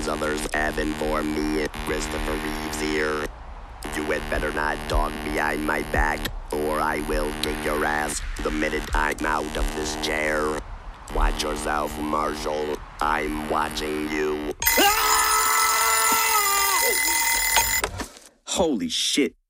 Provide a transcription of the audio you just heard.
as others have informed me. Christopher Reeves here. You had better not talk behind my back, or I will kick your ass the minute I'm out of this chair. Watch yourself, Marshall. I'm watching you. Holy shit.